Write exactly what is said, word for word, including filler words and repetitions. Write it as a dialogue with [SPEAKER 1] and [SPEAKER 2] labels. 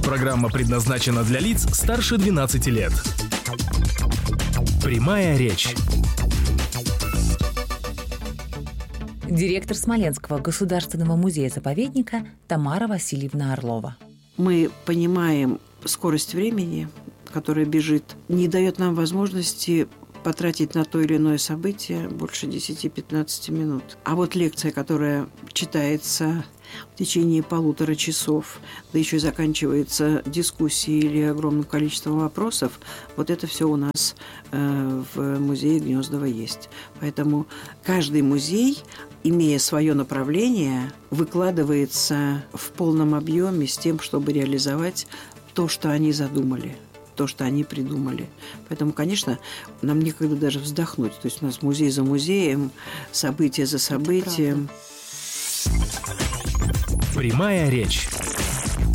[SPEAKER 1] Программа предназначена для лиц старше двенадцати лет. Прямая речь.
[SPEAKER 2] Директор Смоленского государственного музея-заповедника Тамара Васильевна Орлова.
[SPEAKER 3] Мы понимаем скорость времени, которая бежит, не дает нам возможности потратить на то или иное событие больше десяти-пятнадцати минут. А вот лекция, которая читается в течение полутора часов, да еще и заканчивается дискуссией или огромным количеством вопросов, вот это все у нас э, в музее Гнездова есть. Поэтому каждый музей, имея свое направление, выкладывается в полном объеме с тем, чтобы реализовать то, что они задумали, то, что они придумали. Поэтому, конечно, нам некогда даже вздохнуть. То есть у нас музей за музеем, событие за событием.
[SPEAKER 1] Прямая речь.